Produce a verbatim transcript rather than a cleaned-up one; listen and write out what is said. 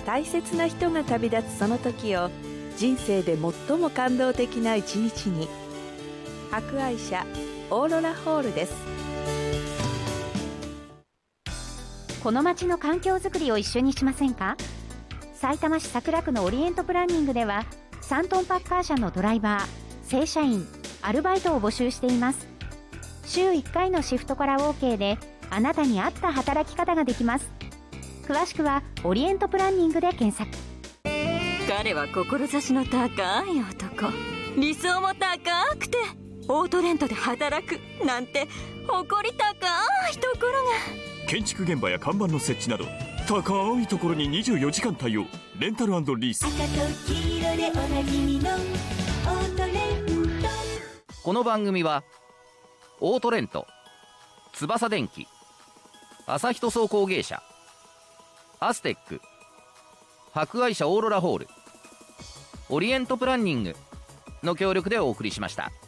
大切な人が旅立つその時を人生で最も感動的な一日に。博愛社オーロラホールです。 この街の環境づくりを一緒にしませんか。さいたま市桜区のオリエントプランニングではさんトンパッカー車のドライバー、正社員、アルバイトを募集しています。週いっかいのシフトから OK であなたに合った働き方ができます。詳しくはオリエントプランニングで検索。 彼は志の高い男、理想も高くてオートレントで働くなんて誇り高いところが。 建築現場や看板の設置など高いところににじゅうよじかん対応。レンタル&リース。 赤と黄色でおなじみのオートレント。 この番組はオートレント、翼電機、朝日塗装工芸社、アステック、博愛社オーロラホール、オリエントプランニングの協力でお送りしました。